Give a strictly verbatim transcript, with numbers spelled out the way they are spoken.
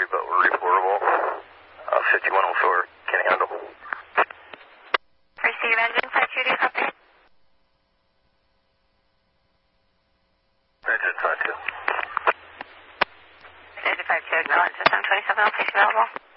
but we're reportable. Uh, fifty-one oh four, can handle. Receive engine side two, do you copy? Engine side two. Engine five two, acknowledge system twenty-seven, location available.